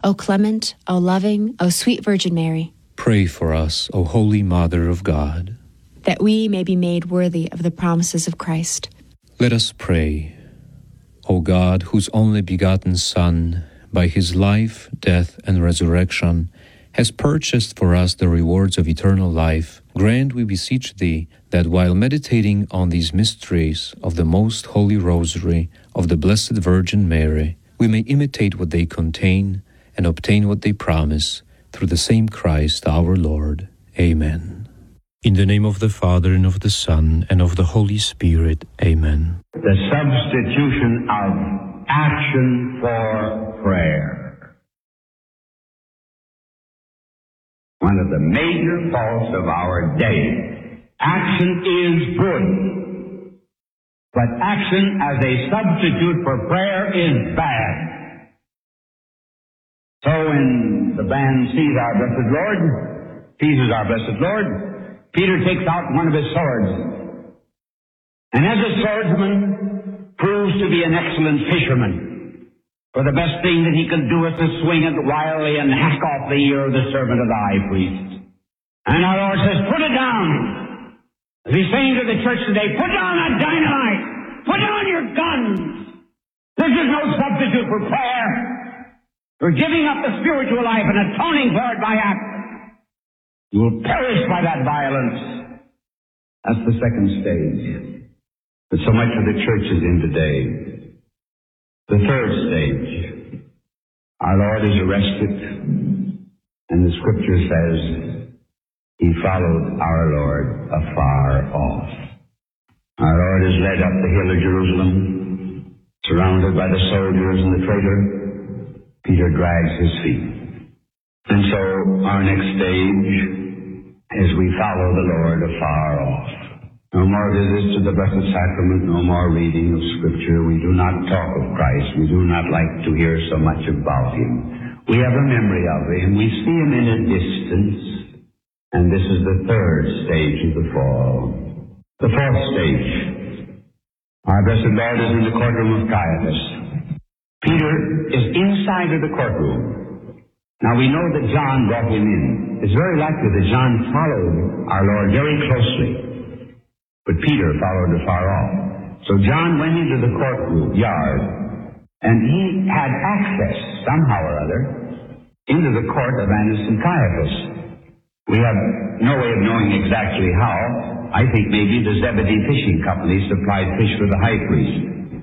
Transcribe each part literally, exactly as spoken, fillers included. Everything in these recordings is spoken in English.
O clement, O loving, O sweet Virgin Mary, Pray for us, O Holy Mother of God, that we may be made worthy of the promises of Christ. Let us pray. O God, whose only begotten Son, by his life, death, and resurrection, has purchased for us the rewards of eternal life, grant, we beseech thee, that while meditating on these mysteries of the most holy Rosary of the Blessed Virgin Mary, we may imitate what they contain and obtain what they promise, through the same Christ our Lord. Amen. In the name of the Father, and of the Son, and of the Holy Spirit. Amen. The substitution of action for prayer. One of the major faults of our day. Action is good, but action as a substitute for prayer is bad. So when the band sees our blessed Lord, seizes our blessed Lord, Peter takes out one of his swords. And as a swordsman, proves to be an excellent fisherman. For the best thing that he can do is to swing it wildly and hack off the ear of the servant of the high priest. And our Lord says, put it down. As he's saying to the church today, put down that dynamite. Put down your guns. This is no substitute for prayer. You're giving up the spiritual life and atoning for it by action. You will perish by that violence. That's the second stage that so much of the church is in today. The third stage, our Lord is arrested, and the Scripture says he followed our Lord afar off. Our Lord is led up the hill of Jerusalem, surrounded by the soldiers and the traitor. Peter drags his feet. And so our next stage is we follow the Lord afar off. No more visits to the Blessed Sacrament, no more reading of Scripture. We do not talk of Christ. We do not like to hear so much about Him. We have a memory of Him. We see Him in a distance. And this is the third stage of the fall. The fourth stage. Our blessed Lord is in the courtroom of Caiaphas. Peter is inside of the courtroom. Now we know that John brought him in. It's very likely that John followed our Lord very closely. But Peter followed afar off. So John went into the courtroom yard, and he had access, somehow or other, into the court of Annas and Caiaphas. We have no way of knowing exactly how. I think maybe the Zebedee Fishing Company supplied fish for the high priest.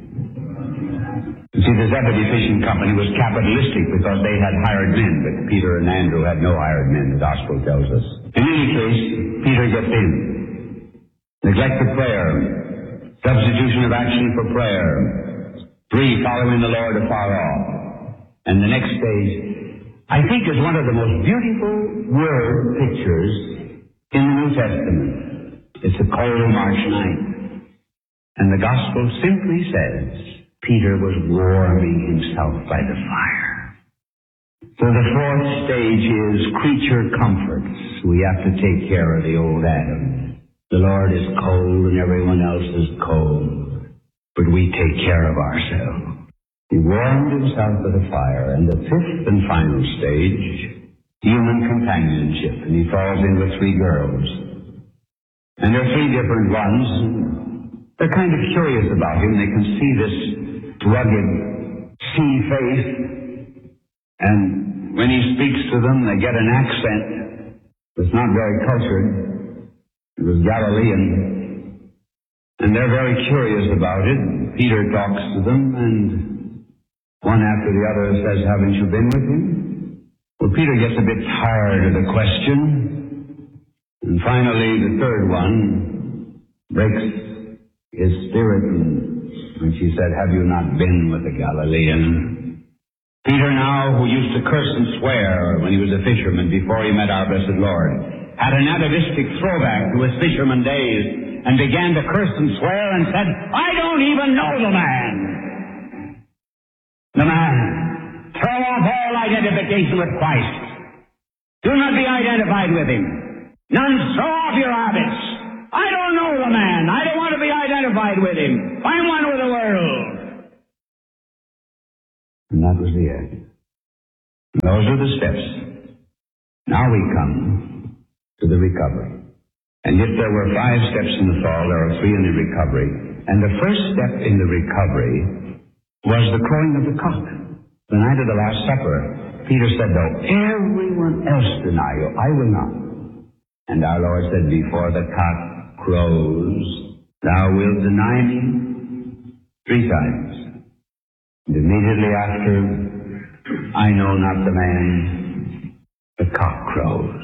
You see, the Zebedee Fishing Company was capitalistic because they had hired men, but Peter and Andrew had no hired men, the Gospel tells us. In any case, Peter gets in. Neglect of prayer. Substitution of action for prayer. Three, following the Lord afar off. And the next stage, I think, is one of the most beautiful word pictures in the New Testament. It's a cold March night. And the Gospel simply says, Peter was warming himself by the fire. So the fourth stage is creature comforts. We have to take care of the old Adam. The Lord is cold and everyone else is cold, but we take care of ourselves. He warmed himself by the fire. And the fifth and final stage, human companionship. And he falls in with three girls. And there are three different ones. They're kind of curious about him. They can see this rugged sea face, and when he speaks to them, they get an accent that's not very cultured. It was Galilean, and they're very curious about it. Peter talks to them, and one after the other says, haven't you been with him? Well, Peter gets a bit tired of the question, and finally the third one breaks his spirit, and And she said, have you not been with the Galilean? Peter now, who used to curse and swear when he was a fisherman before he met our blessed Lord, had an atavistic throwback to his fisherman days and began to curse and swear and said, I don't even know the man. The man. Throw off all identification with Christ. Do not be identified with him. None, throw off your habits. I don't know the man. I don't want to be identified with him. I'm one with the world. And that was the end. Those are the steps. Now we come to the recovery. And if there were five steps in the fall, there are three in the recovery. And the first step in the recovery was the crowing of the cock. The night of the Last Supper, Peter said, though everyone else deny you, I will not. And our Lord said, before the cock crows, thou wilt deny me three times. And immediately after, I know not the man, the cock crows.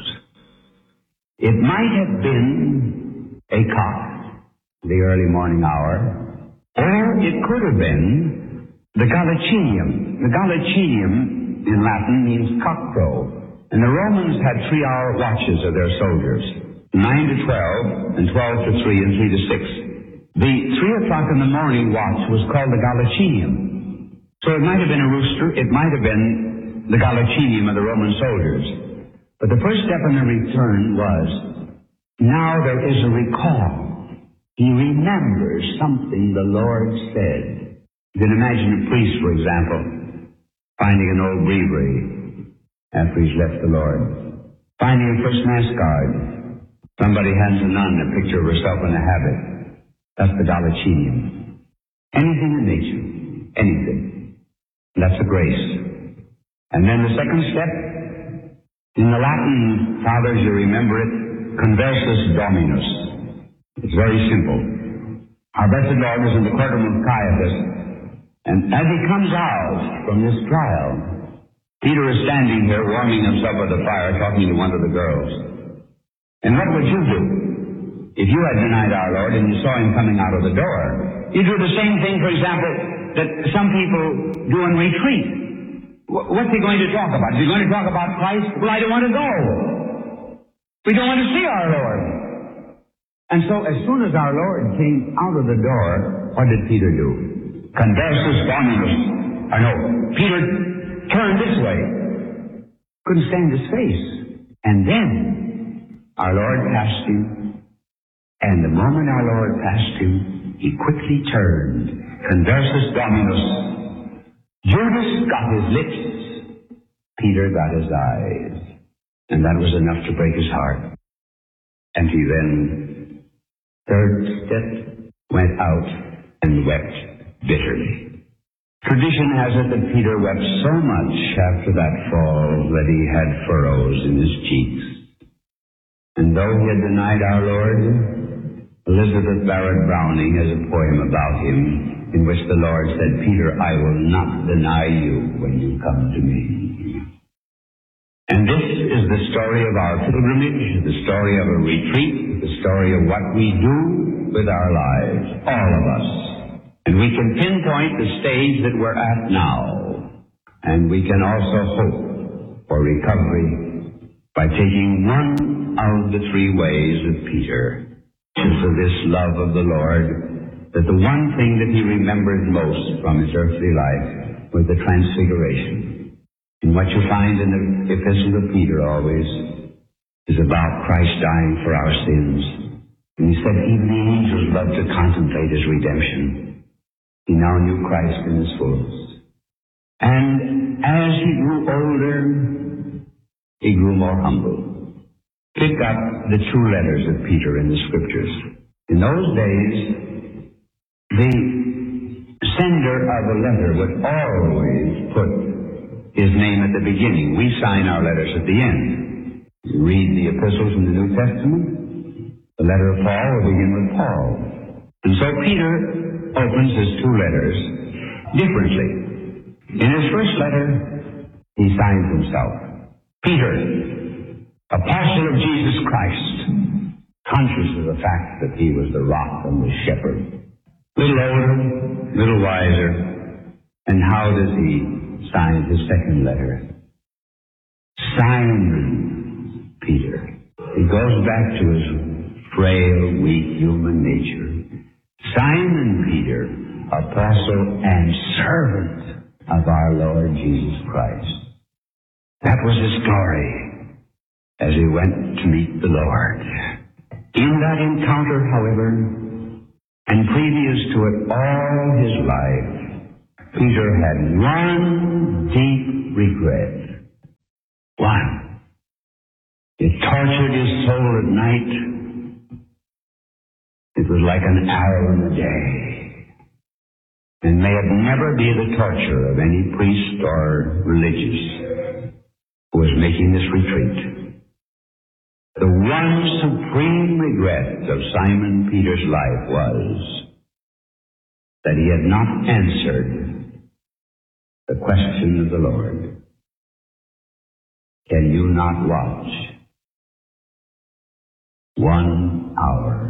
It might have been a cock, the early morning hour, or it could have been the Gallicinium. The Gallicinium in Latin means cockcrow. And the Romans had three-hour watches of their soldiers, nine to twelve, and twelve to three, and three to six. The three o'clock in the morning watch was called the Gallicinium. So it might have been a rooster, it might have been the Gallicinium of the Roman soldiers. But the first step in the return was, now there is a recall. He remembers something the Lord said. You can imagine a priest, for example, finding an old breviary after he's left the Lord. Finding a first mass card. Somebody hands a nun a picture of herself in a habit. That's the Gallicinium. Anything in nature. Anything. That's a grace. And then the second step, in the Latin, fathers, you remember it, conversus dominus. It's very simple. Our blessed Lord was in the courtroom of Caiaphas, and as he comes out from this trial, Peter is standing here warming himself by the fire, talking to one of the girls. And what would you do if you had denied our Lord and you saw him coming out of the door? You do the same thing, for example, that some people do in retreat. What's he going to talk about? Is he going to talk about Christ? Well, I don't want to go. We don't want to see our Lord. And so as soon as our Lord came out of the door, what did Peter do? Conversus dominus. Or no, Peter turned this way. Couldn't stand his face. And then our Lord passed him. And the moment our Lord passed him, he quickly turned. Conversus dominus. Judas got his lips, Peter got his eyes, and that was enough to break his heart. And he then, third step, went out and wept bitterly. Tradition has it that Peter wept so much after that fall that he had furrows in his cheeks. And though he had denied our Lord, Elizabeth Barrett Browning has a poem about him, in which the Lord said, Peter, I will not deny you when you come to me. And this is the story of our pilgrimage, the story of a retreat, the story of what we do with our lives, all of us. And we can pinpoint the stage that we're at now. And we can also hope for recovery by taking one of the three ways of Peter, which is of this love of the Lord, that the one thing that he remembered most from his earthly life was the transfiguration. And what you find in the epistle of Peter always is about Christ dying for our sins. And he said even the angels loved to contemplate his redemption. He now knew Christ in his fullness. And as he grew older, he grew more humble. Pick up the two letters of Peter in the Scriptures. In those days, the sender of a letter would always put his name at the beginning. We sign our letters at the end. You read the epistles in the New Testament, the letter of Paul will begin with Paul. And so Peter opens his two letters differently. In his first letter, he signs himself, Peter, apostle of Jesus Christ, conscious of the fact that he was the rock and the shepherd. Little older, little wiser. And how does he sign his second letter? Simon Peter. He goes back to his frail, weak human nature. Simon Peter, apostle and servant of our Lord Jesus Christ. That was his story as he went to meet the Lord. In that encounter, however, and previous to it all his life, Peter had one deep regret. Why? It tortured his soul at night. It was like an arrow in the day. And may it never be the torture of any priest or religious who is making this retreat. The one supreme regret of Simon Peter's life was that he had not answered the question of the Lord. Can you not watch one hour?